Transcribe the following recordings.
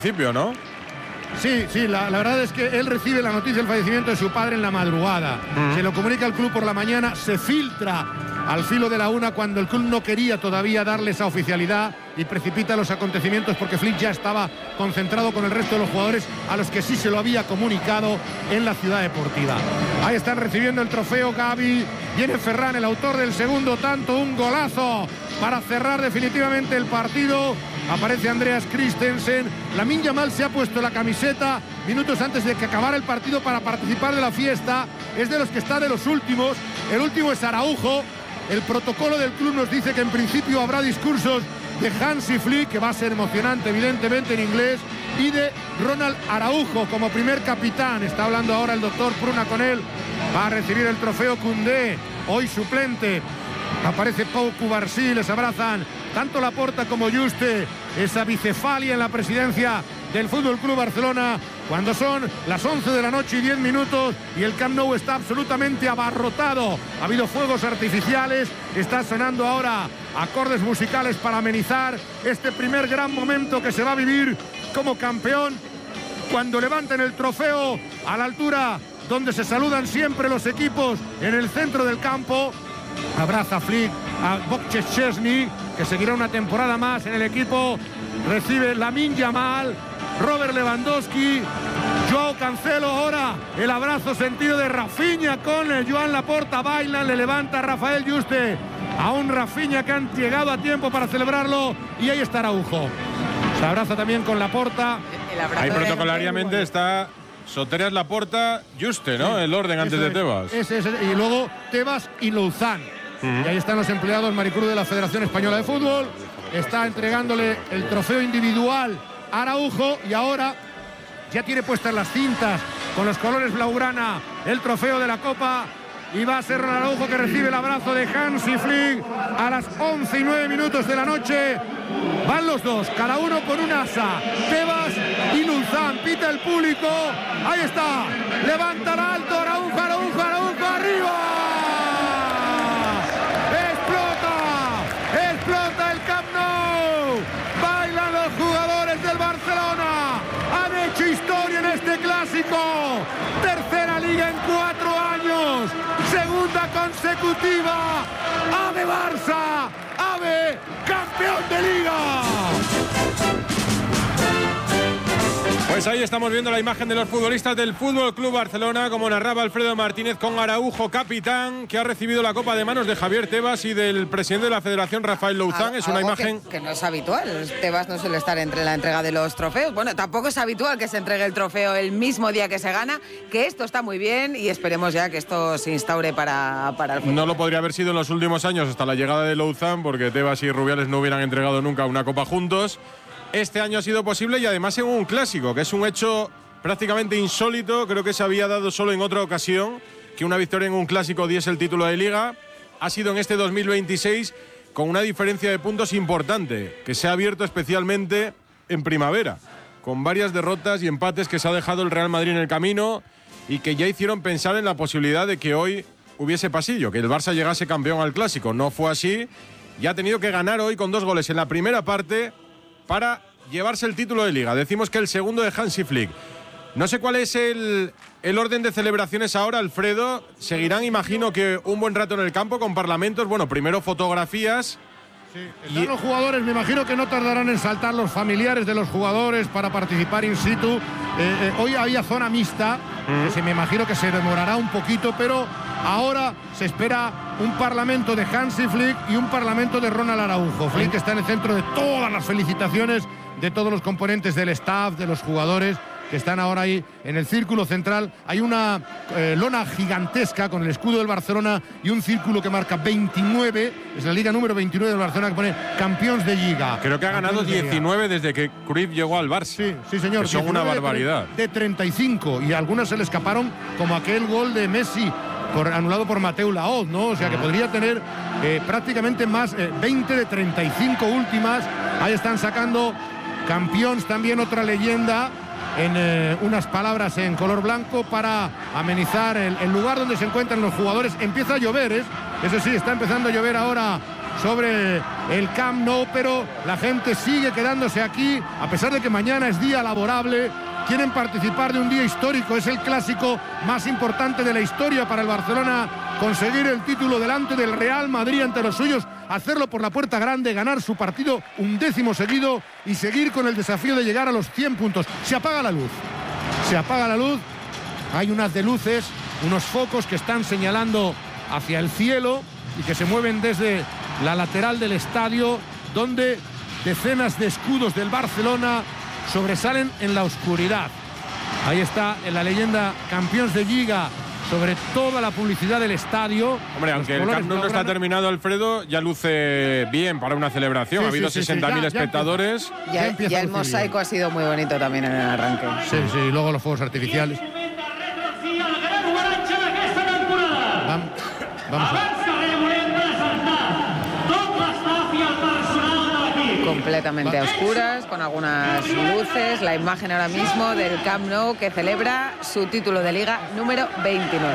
principio, ¿no? Sí, la verdad es que él recibe la noticia del fallecimiento de su padre en la madrugada. Se lo comunica al club por la mañana, se filtra al filo de la 1 cuando el club no quería todavía darle esa oficialidad y precipita los acontecimientos porque Flick ya estaba concentrado con el resto de los jugadores a los que sí se lo había comunicado en la ciudad deportiva. Ahí están recibiendo el trofeo Gavi. Viene Ferran, el autor del segundo tanto, un golazo para cerrar definitivamente el partido. Aparece Andreas Christensen. Lamine Yamal se ha puesto la camiseta minutos antes de que acabara el partido para participar de la fiesta. Es de los que está de los últimos. El último es Araujo. El protocolo del club nos dice que en principio habrá discursos de Hansi Flick, que va a ser emocionante evidentemente en inglés, y de Ronald Araujo como primer capitán. Está hablando ahora el doctor Pruna con él. Va a recibir el trofeo Koundé, hoy suplente. Aparece Pau Cubarsí, les abrazan tanto Laporta como Juste. Esa bicefalia en la presidencia del Fútbol Club Barcelona cuando son las 11 de la noche y 10 minutos y el Camp Nou está absolutamente abarrotado. Ha habido fuegos artificiales, está sonando ahora acordes musicales para amenizar este primer gran momento que se va a vivir como campeón cuando levanten el trofeo a la altura donde se saludan siempre los equipos en el centro del campo. Abraza Flick a Bobče Szczesny, que seguirá una temporada más en el equipo. Recibe Lamine Yamal, Robert Lewandowski, Joao Cancelo. Ahora el abrazo sentido de Rafinha con Joan Laporta. Bailan, le levanta Rafael Juste a un Rafinha que han llegado a tiempo para celebrarlo. Y ahí está Araujo. Se abraza también con Laporta. Ahí protocolariamente está Soteras, Laporta, Juste, ¿no? El orden antes de Tebas. Y luego Tebas y Louzán. Y ahí están los empleados Maricruz de la Federación Española de Fútbol. Está entregándole el trofeo individual a Araujo y ahora ya tiene puestas las cintas con los colores blaugrana, el trofeo de la Copa. Y va a ser Araujo que recibe el abrazo de Hansi Flick a las 11 y 9 minutos de la noche. Van los dos, cada uno con un asa. Tebas y Louzán. Pita el público. Ahí está. Levantará alto Araujo, Araujo, Araujo, arriba. Explota el Camp Nou. Bailan los jugadores del Barcelona. Han hecho historia en este clásico. Tercera liga en 4 años. Segunda consecutiva. ¡Ave Barça! ¡Ave campeón de liga! Pues ahí estamos viendo la imagen de los futbolistas del Fútbol Club Barcelona, como narraba Alfredo Martínez, con Araujo capitán, que ha recibido la copa de manos de Javier Tebas y del presidente de la Federación, Rafael Louzán. Es una imagen que no es habitual. Tebas no suele estar entre la entrega de los trofeos. Bueno, tampoco es habitual que se entregue el trofeo el mismo día que se gana, que esto está muy bien y esperemos ya que esto se instaure para el fútbol. No lo podría haber sido en los últimos años hasta la llegada de Louzán, porque Tebas y Rubiales no hubieran entregado nunca una copa juntos. Este año ha sido posible y además en un clásico, que es un hecho prácticamente insólito. Creo que se había dado solo en otra ocasión que una victoria en un clásico diese el título de Liga. Ha sido en este 2026 con una diferencia de puntos importante, que se ha abierto especialmente en primavera, con varias derrotas y empates que se ha dejado el Real Madrid en el camino y que ya hicieron pensar en la posibilidad de que hoy hubiese pasillo, que el Barça llegase campeón al clásico. No fue así y ha tenido que ganar hoy con 2 goles en la primera parte para llevarse el título de Liga. Decimos que el segundo de Hansi Flick. No sé cuál es el orden de celebraciones ahora, Alfredo. Seguirán, imagino, que un buen rato en el campo con parlamentos. Bueno, primero fotografías. Sí, están los jugadores, me imagino que no tardarán en saltar los familiares de los jugadores para participar in situ. Hoy había zona mixta, que me imagino que se demorará un poquito, pero ahora se espera un parlamento de Hansi Flick y un parlamento de Ronald Araujo. Flick está en el centro de todas las felicitaciones de todos los componentes del staff, de los jugadores, que están ahora ahí en el círculo central. Hay una lona gigantesca con el escudo del Barcelona y un círculo que marca 29, es la liga número 29 del Barcelona, que pone campeones de liga. Creo que ha ganado 19 desde que Cruyff llegó al Barça. Sí, señor. Que son una barbaridad. De 35, y algunas se le escaparon, como aquel gol de Messi anulado por Mateu Laoz, ¿no? O sea que podría tener prácticamente más 20 de 35 últimas. Ahí están sacando campeones, también otra leyenda, en unas palabras en color blanco para amenizar el lugar donde se encuentran los jugadores. Empieza a llover, eso sí, está empezando a llover ahora sobre el Camp Nou, pero la gente sigue quedándose aquí, a pesar de que mañana es día laborable. Quieren participar de un día histórico, es el clásico más importante de la historia para el Barcelona, conseguir el título delante del Real Madrid ante los suyos, hacerlo por la puerta grande, ganar su partido 11º seguido y seguir con el desafío de llegar a los 100 puntos. Se apaga la luz, hay unas de luces, unos focos que están señalando hacia el cielo y que se mueven desde la lateral del estadio, donde decenas de escudos del Barcelona sobresalen en la oscuridad. Ahí está en la leyenda Campeones de Liga sobre toda la publicidad del estadio. Hombre, aunque el Camp Nou no está terminado, Alfredo, ya luce bien para una celebración. Ha habido 60.000 espectadores. Ya el mosaico ha sido muy bonito también en el arranque. Sí, y luego los fuegos artificiales. Vamos a... Completamente a oscuras, con algunas luces. La imagen ahora mismo del Camp Nou, que celebra su título de Liga número 29.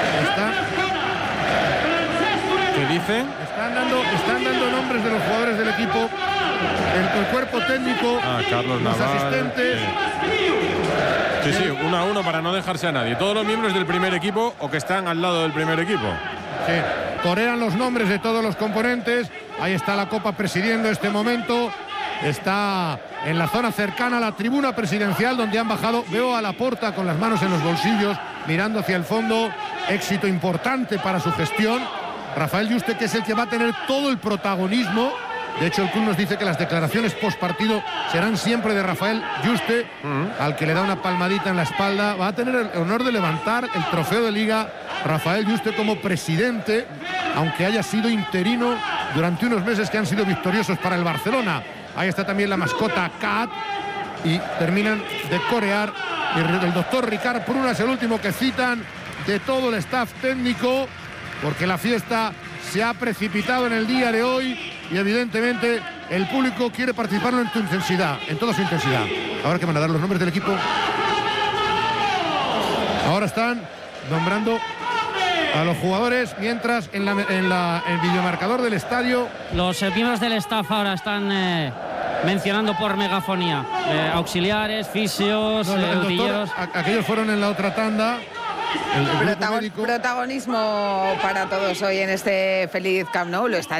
¿Qué dicen? Están dando nombres de los jugadores del equipo, el cuerpo técnico, Carlos los Naval, asistentes. Sí, 1 a 1 para no dejarse a nadie. Todos los miembros del primer equipo o que están al lado del primer equipo. Sí, corean los nombres de todos los componentes. Ahí está la Copa presidiendo este momento. Está en la zona cercana a la tribuna presidencial, donde han bajado. Veo a Laporta con las manos en los bolsillos, mirando hacia el fondo. Éxito importante para su gestión. Rafael Yuste, que es el que va a tener todo el protagonismo. De hecho, el club nos dice que las declaraciones post partido serán siempre de Rafael Yuste, al que le da una palmadita en la espalda. Va a tener el honor de levantar el trofeo de Liga Rafael Yuste como presidente, aunque haya sido interino durante unos meses que han sido victoriosos para el Barcelona. Ahí está también la mascota Cat, y terminan de corear. El doctor Ricard Pruna es el último que citan de todo el staff técnico, porque la fiesta se ha precipitado en el día de hoy y evidentemente el público quiere participarlo en toda su intensidad. Ahora que van a dar los nombres del equipo. Ahora están nombrando a los jugadores, mientras en el videomarcador del estadio los miembros del staff ahora están mencionando por megafonía auxiliares, fisios, utilleros. Aquellos fueron en la otra tanda. Protagonismo para todos hoy en este feliz Camp Nou. Lo está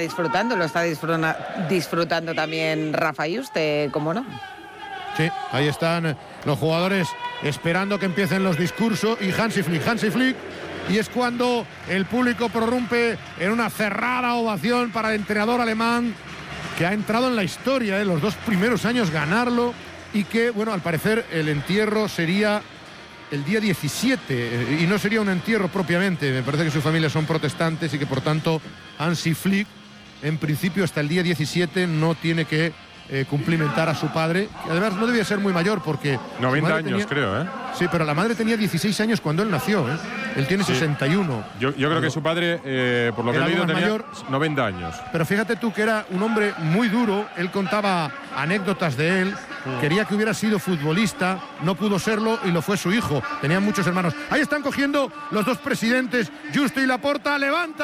disfrutando también Rafa Yuste, ¿cómo no? Sí, ahí están los jugadores esperando que empiecen los discursos, y Hansi Flick, y es cuando el público prorrumpe en una cerrada ovación para el entrenador alemán, que ha entrado en la historia, los 2 primeros años ganarlo, y que, bueno, al parecer el entierro sería el día 17, y no sería un entierro propiamente. Me parece que su familia son protestantes y que por tanto Hansi Flick en principio hasta el día 17 no tiene que cumplimentar a su padre, que además no debía ser muy mayor, porque 90 años creo, ¿eh? Sí, pero la madre tenía 16 años cuando él nació, ¿eh? Él tiene 61. Yo creo que su padre, por lo que he leído, tenía mayor, 90 años. Pero fíjate tú que era un hombre muy duro. Él contaba anécdotas de él. Quería que hubiera sido futbolista, no pudo serlo y lo fue su hijo. Tenían muchos hermanos. Ahí están cogiendo los 2 presidentes, Yuste y Laporta.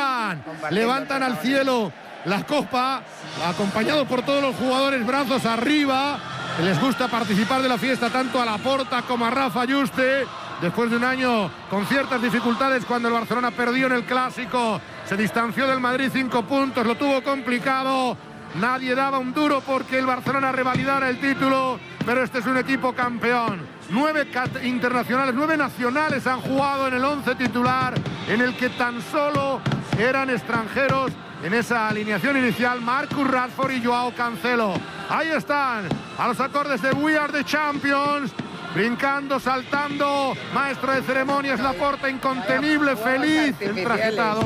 Levantan al cielo la copa, acompañado por todos los jugadores, brazos arriba. Les gusta participar de la fiesta tanto a Laporta como a Rafa Yuste. Después de un año con ciertas dificultades, cuando el Barcelona perdió en el Clásico, se distanció del Madrid 5 puntos, lo tuvo complicado. Nadie daba un duro porque el Barcelona revalidara el título, pero este es un equipo campeón. 9 internacionales, 9 nacionales han jugado en el 11 titular, en el que tan solo eran extranjeros en esa alineación inicial Marcus Rashford y Joao Cancelo. Ahí están, a los acordes de We Are the Champions, brincando, saltando, maestro de ceremonias Laporta, incontenible, feliz, entrajetado.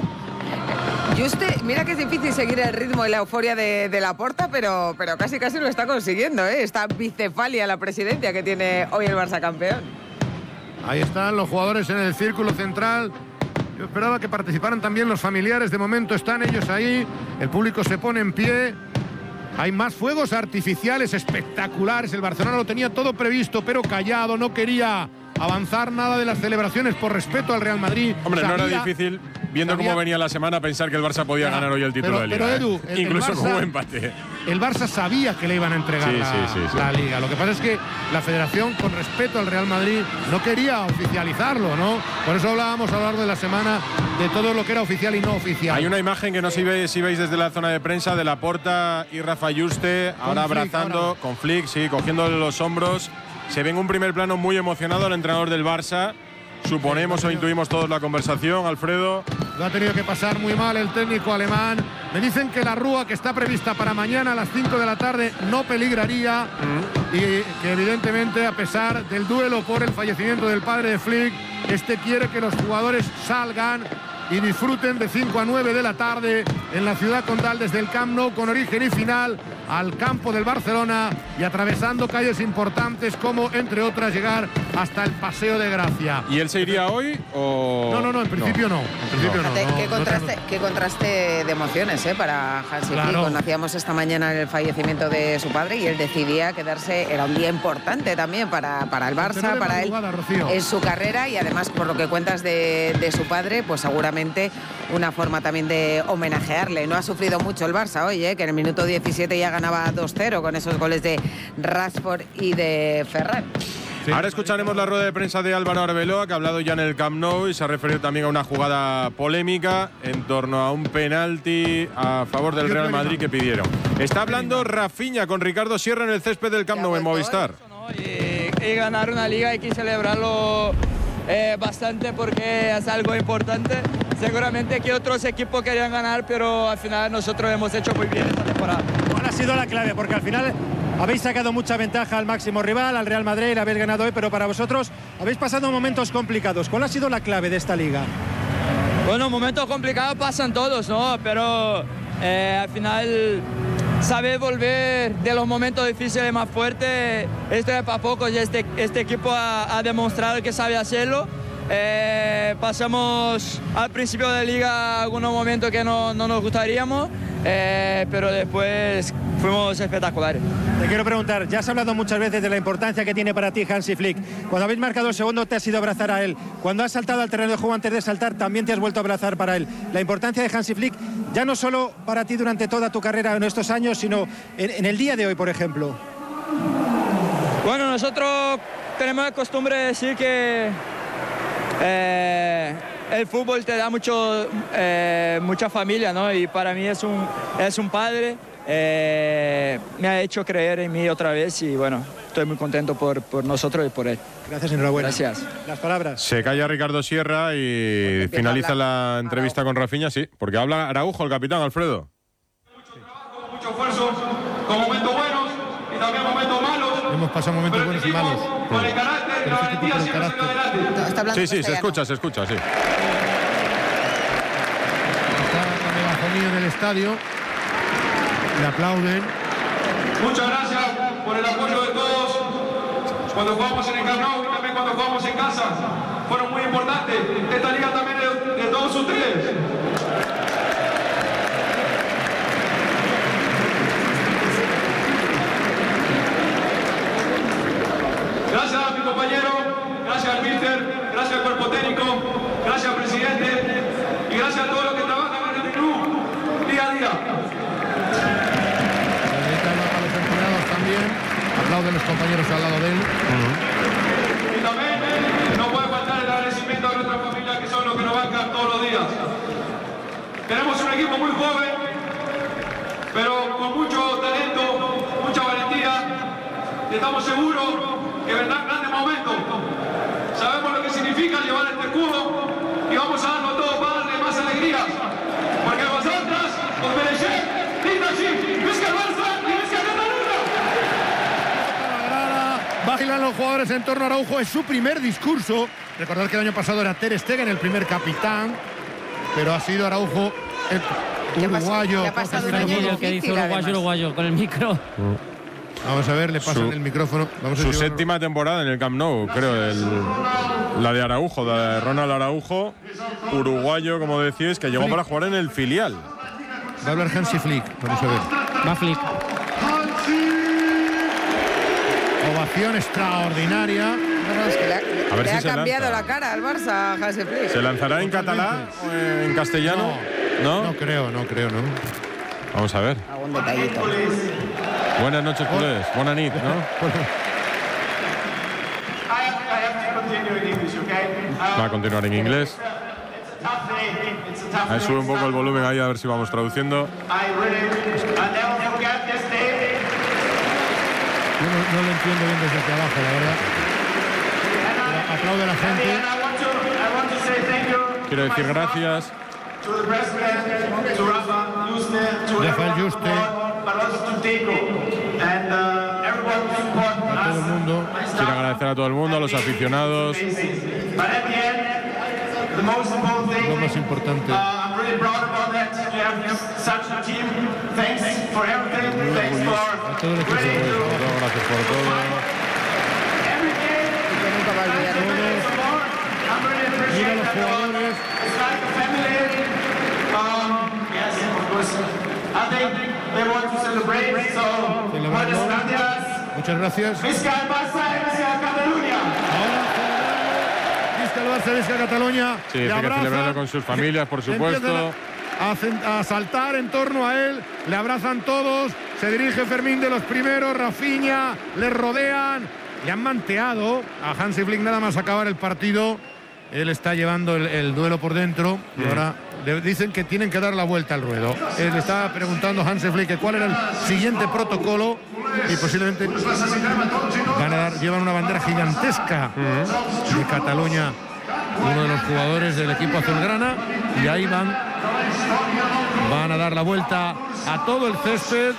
Yuste, mira que es difícil seguir el ritmo y la euforia de Laporta, pero casi lo está consiguiendo, ¿eh? Esta bicefalia, la presidencia que tiene hoy el Barça campeón. Ahí están los jugadores en el círculo central. Yo esperaba que participaran también los familiares. De momento están ellos ahí. El público se pone en pie. Hay más fuegos artificiales espectaculares. El Barcelona lo tenía todo previsto, pero callado. No quería avanzar nada de las celebraciones por respeto al Real Madrid. Hombre, no era difícil, viendo cómo venía la semana, pensar que el Barça podía ganar hoy el título de Liga. Pero Edu, incluso Barça, con un empate. El Barça sabía que le iban a entregar la Liga. Lo que pasa es que la Federación, con respeto al Real Madrid, no quería oficializarlo, ¿no? Por eso hablábamos a lo largo de la semana de todo lo que era oficial y no oficial. Hay una imagen que no sé si veis desde la zona de prensa de Laporta y Rafa Yuste, ahora abrazando, con Flick, sí, cogiéndole los hombros. Se ve en un primer plano muy emocionado el entrenador del Barça. Suponemos o intuimos todos la conversación, Alfredo. Lo ha tenido que pasar muy mal el técnico alemán. Me dicen que la rúa que está prevista para mañana a las 5 de la tarde no peligraría y que evidentemente, a pesar del duelo por el fallecimiento del padre de Flick, quiere que los jugadores salgan y disfruten de 5 a 9 de la tarde en la ciudad condal desde el Camp Nou, con origen y final al campo del Barcelona y atravesando calles importantes como, entre otras, llegar hasta el Paseo de Gracia. ¿Y él se iría hoy o...? No, en principio no. Qué contraste de emociones para Hansi Flick. Conocíamos esta mañana el fallecimiento de su padre y él decidía quedarse. Era un día importante también para el Barça, para él, en su carrera, y además, por lo que cuentas de su padre, pues seguramente una forma también de homenajearle. No ha sufrido mucho el Barça hoy, que en el minuto 17 ya ganaba 2-0 con esos goles de Rashford y de Ferran. Sí. Ahora escucharemos la rueda de prensa de Álvaro Arbeloa, que ha hablado ya en el Camp Nou y se ha referido también a una jugada polémica en torno a un penalti a favor del Real Madrid que pidieron. Está hablando Rafinha con Ricardo Sierra en el césped del Camp Nou en Movistar. Y ganar una liga hay que celebrarlo bastante porque es algo importante. Seguramente que otros equipos querían ganar, pero al final nosotros hemos hecho muy bien esta temporada. ¿Cuál ha sido la clave? Porque al final habéis sacado mucha ventaja al máximo rival, al Real Madrid, la habéis ganado hoy, pero para vosotros habéis pasado momentos complicados. ¿Cuál ha sido la clave de esta liga? Bueno, momentos complicados pasan todos, ¿no? Pero al final saber volver de los momentos difíciles más fuertes, esto es para pocos y este equipo ha demostrado que sabe hacerlo. Pasamos al principio de liga algunos momentos que no nos gustaríamos, pero después fuimos espectaculares. Te quiero preguntar, ya has hablado muchas veces de la importancia que tiene para ti Hansi Flick. Cuando habéis marcado el segundo te has ido a abrazar a él. Cuando has saltado al terreno de juego antes de saltar también te has vuelto a abrazar para él. La importancia de Hansi Flick ya no solo para ti durante toda tu carrera en estos años, sino en el día de hoy, por ejemplo. Bueno, nosotros tenemos la costumbre de decir que el fútbol te da mucha familia, ¿no? Y para mí es un padre. Me ha hecho creer en mí otra vez y bueno, estoy muy contento por nosotros y por él. Gracias, enhorabuena. Gracias. Las palabras. Se calla Ricardo Sierra y finaliza la entrevista con Rafinha, sí, porque habla Araujo, el capitán, Alfredo. Mucho trabajo, mucho esfuerzo, con momentos buenos y también momentos malos. Hemos pasado momentos buenos y malos. Con el carácter, la valentía siempre adelante. Sí, se escucha, sí. Está la megafonía en el estadio. Le aplauden. Muchas gracias por el apoyo de todos. Cuando jugamos en el Camp Nou y también cuando jugamos en casa, fueron muy importantes. Esta liga también es de todos ustedes. Gracias a mi compañero, gracias al míster, gracias al cuerpo técnico, gracias al presidente y gracias a todos los que trabajan en este club día a día. A los empleados también. Aplauden los compañeros al lado de él. Y también no puede faltar el agradecimiento a nuestra familia, que son los que nos bancan todos los días. Tenemos un equipo muy joven, pero con mucho talento, mucha valentía, y estamos seguros que vendrán grandes momentos. Sabemos lo que significa llevar este escudo y vamos a darlo todo para darle más alegrías. Porque vosotras os merecéis, dice así, ¡Visca el Barça y visca Cataluña! Bailan los jugadores en torno a Araujo. Es su primer discurso. Recordad que el año pasado era Ter Stegen el primer capitán, pero ha sido Araujo el uruguayo. El que dice uruguayo con el micro. Vamos a ver, le pasan el micrófono. Vamos a su séptima temporada en el Camp Nou, creo. La de Araujo, la de Ronald Araujo, uruguayo, como decís, que llegó para jugar en el filial. Va a hablar Hansi Flick. Vamos a ver. Va Flick. Celebración extraordinaria. Bueno, es que le ha cambiado la cara al Barça, Hansi Flick. ¿Se lanzará en catalán o en castellano? No creo, no. Vamos a ver. Algún detallito. Buenas noches, culés. Buena nit, ¿no? Va a continuar en inglés. Ahí sube un poco el volumen ahí a ver si vamos traduciendo. Yo no lo entiendo bien desde aquí abajo, la verdad. Pero aplaude a la gente. Quiero decir gracias. Rafael Juste. A todo el mundo. Quiero agradecer a todo el mundo, a los aficionados. Lo más importante. Gracias por todo. Nunca va a olvidar. Mira a los jugadores. Muchas gracias. Visca el Barça y visca Catalunya. Visca el Barça, visca Catalunya. Sí, hay que celebrarlo con sus familias, por supuesto. A saltar en torno a él, le abrazan todos, se dirige Fermín de los primeros, Rafinha, le rodean, le han manteado a Hansi Flick nada más acabar el partido. Él está llevando el duelo por dentro y ahora le dicen que tienen que dar la vuelta al ruedo. Él le estaba preguntando a Hansi Flick cuál era el siguiente protocolo y posiblemente llevan una bandera gigantesca de Cataluña, uno de los jugadores del equipo azulgrana, y ahí van a dar la vuelta a todo el césped